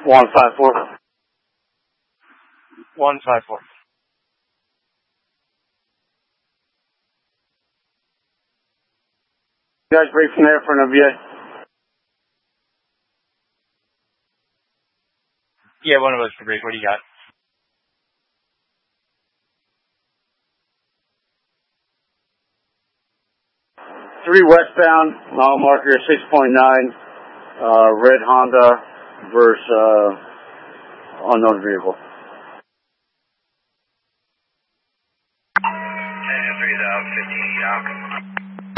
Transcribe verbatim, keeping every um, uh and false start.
one five four. one five four. You guys brief from there for an O V A? Yeah, one of us for brief. What do you got? Three westbound, mile marker six point nine, uh, red Honda versus uh, unknown vehicle. ten three out, fifteen out.